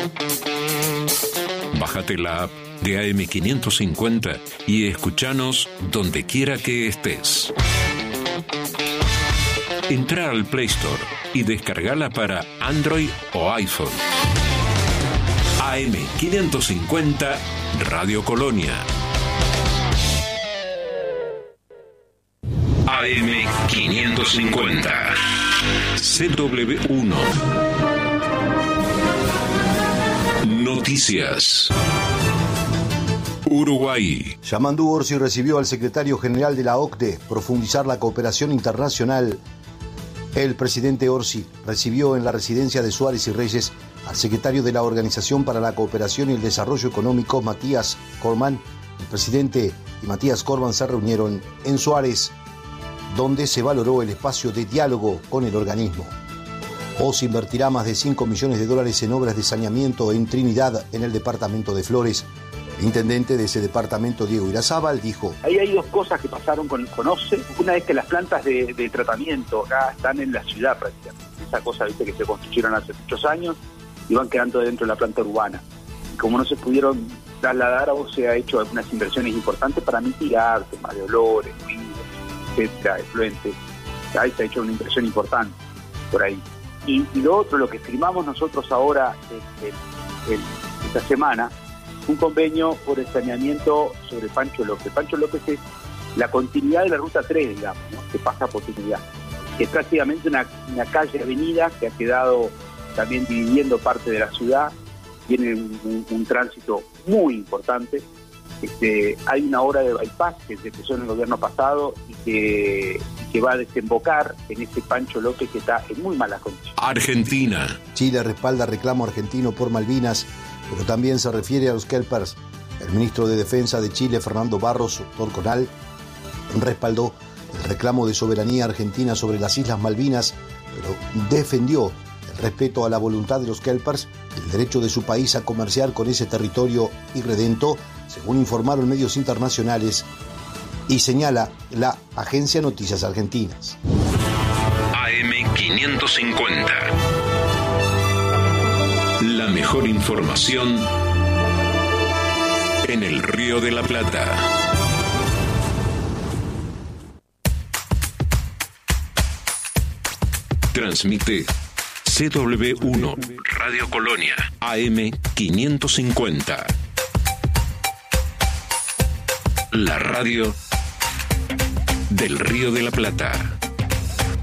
Bájate la app de AM550 y escuchanos donde quiera que estés. Entra al Play Store y descargala para Android o iPhone. AM550 Radio Colonia. AM550 CW1 Noticias. Uruguay. Yamandu Orsi recibió al secretario general de la OCDE, profundizar la cooperación internacional. El presidente Orsi recibió en la residencia de Suárez y Reyes al secretario de la Organización para la Cooperación y el Desarrollo Económico, Matías Corman. El presidente y Matías Corman se reunieron en Suárez, donde se valoró el espacio de diálogo con el organismo. Orsi invertirá más de $5 millones en obras de saneamiento en Trinidad, en el departamento de Flores. El intendente de ese departamento, Diego Irazábal, dijo: ahí hay dos cosas que pasaron con OCDE. Una es que las plantas de tratamiento acá están en la ciudad prácticamente. Esa cosa, viste, que se construyeron hace muchos años y van quedando dentro de la planta urbana. Y como no se pudieron trasladar, se ha hecho algunas inversiones importantes para mitigar temas de olores, ruidos, etcétera, efluentes. Ahí se ha hecho una inversión importante por ahí. Y lo otro, lo que firmamos nosotros ahora esta semana, un convenio por el saneamiento sobre Pancho López. Pancho López es la continuidad de la ruta 3, digamos, ¿no?, que pasa por Trinidad. Es prácticamente una calle avenida que ha quedado también dividiendo parte de la ciudad. Tiene un tránsito muy importante. Hay una obra de bypass que se empezó en el gobierno pasado y que va a desembocar en este Pancho López que está en muy malas condiciones. Argentina. Chile respalda reclamo argentino por Malvinas, pero también se refiere a los kelpers. El ministro de Defensa de Chile, Fernando Barros Torconal, respaldó el reclamo de soberanía argentina sobre las Islas Malvinas, pero defendió el respeto a la voluntad de los kelpers, el derecho de su país a comerciar con ese territorio irredento, según informaron medios internacionales, y señala la agencia Noticias Argentinas. AM550. La mejor información en el Río de la Plata. Transmite CW1 Radio Colonia AM550. La radio del Río de la Plata.